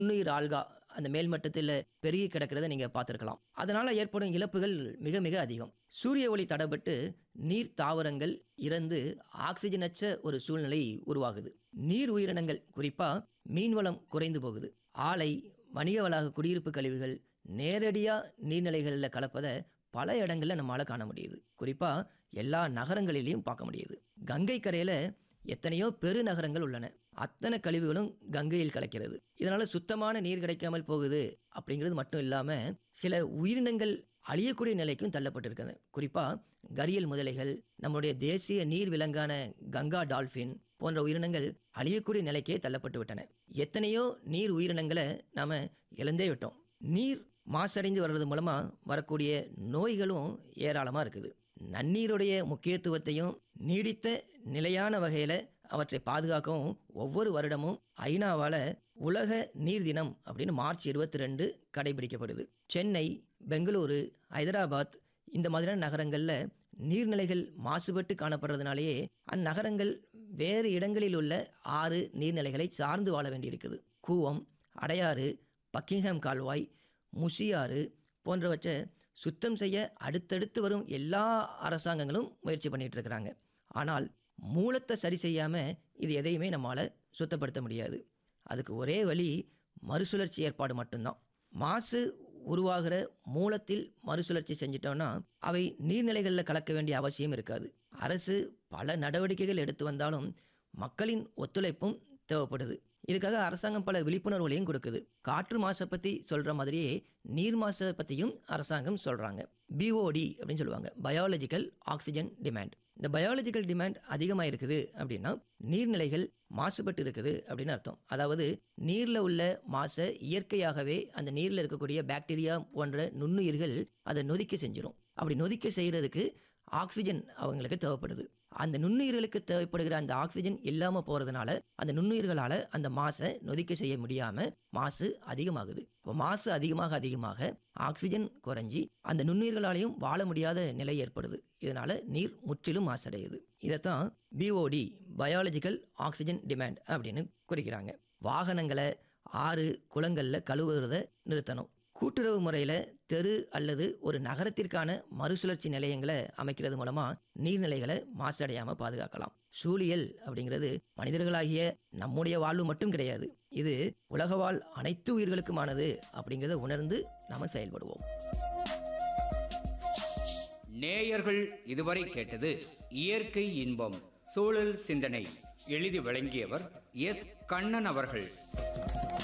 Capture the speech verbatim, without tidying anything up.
நுண்ணுயிர் ஆல்கா அந்த மேல்மட்டத்தில் பெருகி கிடக்கிறத நீங்க பார்த்துருக்கலாம். அதனால ஏற்படும் இழப்புகள் மிக மிக அதிகம். சூரிய ஒளி தடைபட்டு நீர் தாவரங்கள் இறந்து ஆக்சிஜனற்ற ஒரு சூழ்நிலை உருவாகுது. நீர் உயிரினங்கள் குறிப்பா மீன்வளம் குறைந்து போகுது. ஆலை, வணிக வளாக குடியிருப்பு கழிவுகள் நேரடியா நீர்நிலைகளில் கலப்பதை பல இடங்கள்ல நம்மளால காண முடியுது. குறிப்பா எல்லா நகரங்களிலையும் பார்க்க முடியுது. கங்கை கரையில எத்தனையோ பெருநகரங்கள் உள்ளன. அத்தனை கழிவுகளும் கங்கையில் கலக்கிறது. இதனால சுத்தமான நீர் கிடைக்காமல் போகுது. அப்படிங்கிறது மட்டும் இல்லாம சில உயிரினங்கள் அழியக்கூடிய நிலைக்கும் தள்ளப்பட்டிருக்கிறது. குறிப்பா கரியல் முதலைகள், நம்முடைய தேசிய நீர் விலங்கான கங்கா டால்பின் போன்ற உயிரினங்கள் அழியக்கூடிய நிலைக்கே தள்ளப்பட்டு விட்டன. எத்தனையோ நீர் உயிரினங்களை நாம இழந்தே விட்டோம். நீர் மாசடைஞ்சு வர்றது மூலமா வரக்கூடிய நோய்களும் ஏராளமா இருக்குது. நன்னீருடைய முக்கியத்துவத்தையும் நீடித்த நிலையான வகையில் அவற்றை பாதுகாக்கவும் ஒவ்வொரு வருடமும் ஐநாவால் உலக நீர் தினம் அப்படின்னு மார்ச் இருபத்தி ரெண்டு கடைபிடிக்கப்படுது. சென்னை, பெங்களூரு, ஹைதராபாத் இந்த மாதிரியான நகரங்களில் நீர்நிலைகள் மாசுபட்டு காணப்படுறதுனாலேயே அந்நகரங்கள் வேறு இடங்களில் உள்ள ஆறு நீர்நிலைகளை சார்ந்து வாழ வேண்டியிருக்குது. கூவம், அடையாறு, பக்கிங்ஹாம் கால்வாய், முசியாறு போன்றவற்றை சுத்தம் செய்ய அடுத்தடுத்து வரும் எல்லா அரசாங்கங்களும் முயற்சி பண்ணிட்டு இருக்கிறாங்க. ஆனால் மூலத்தை சரி செய்யாமல் இது எதையுமே நம்மளால் சுத்தப்படுத்த முடியாது. அதுக்கு ஒரே வழி மறுசுழற்சி ஏற்பாடு மட்டும்தான். மாசு உருவாகிற மூலத்தில் மறுசுழற்சி செஞ்சிட்டோம்னா அவை நீர்நிலைகளில் கலக்க வேண்டிய அவசியம் இருக்காது. அரசு பல நடவடிக்கைகள் எடுத்து வந்தாலும் மக்களின் ஒத்துழைப்பும் தேவைப்படுது. இதுக்காக அரசாங்கம் பல விழிப்புணர்வுகளையும் கொடுக்குது. காற்று மாசை பற்றி சொல்கிற மாதிரியே நீர் மாசை பற்றியும் அரசாங்கம் சொல்கிறாங்க. பிஓடி அப்படின்னு சொல்லுவாங்க, பயாலஜிக்கல் ஆக்சிஜன் டிமாண்ட். இந்த பயாலஜிக்கல் டிமாண்ட் அதிகமாக இருக்குது அப்படின்னா நீர்நிலைகள் மாசுபட்டு இருக்குது அப்படின்னு அர்த்தம். அதாவது நீரில் உள்ள மாசை இயற்கையாகவே அந்த நீரில் இருக்கக்கூடிய பாக்டீரியா போன்ற நுண்ணுயிர்கள் அதை நொதிக்க செஞ்சிடும். அப்படி நொதிக்க செய்கிறதுக்கு ஆக்சிஜன் அவங்களுக்கு தேவைப்படுது. அந்த நுண்ணுயிர்களுக்கு தேவைப்படுகிற அந்த ஆக்சிஜன் இல்லாமல் போகிறதுனால அந்த நுண்ணுயிர்களால் அந்த மாசை நொதிக்க செய்ய முடியாமல் மாசு அதிகமாகுது. இப்போ மாசு அதிகமாக அதிகமாக ஆக்சிஜன் குறைஞ்சி அந்த நுண்ணுயிர்களாலையும் வாழ முடியாத நிலை ஏற்படுது. இதனால நீர் முற்றிலும் மாசடையுது. இதைத்தான் பிஓடி, பயாலஜிக்கல் ஆக்சிஜன் டிமாண்ட் அப்படின்னு குறிக்கிறாங்க. வாகனங்களை ஆறு, குளங்களில் கழுவுறதை நிறுத்தணும். கூட்டுறவு முறையில் தெரு அல்லது ஒரு நகரத்திற்கான மறுசுழற்சி நிலையங்களை அமைக்கிறது மூலமாக நீர்நிலைகளை மாசடையாமல் பாதுகாக்கலாம். சூழியல் அப்படிங்கிறது மனிதர்களாகிய நம்முடைய வாழ்வு மட்டும் கிடையாது. இது உலக வாழ் அனைத்து உயிர்களுக்குமானது அப்படிங்கிறத உணர்ந்து நாம் செயல்படுவோம். நேயர்கள் இதுவரை கேட்டது இயற்கை இன்பம், சூழல் சிந்தனை. எழுதி வழங்கியவர் எஸ் கண்ணன் அவர்கள்.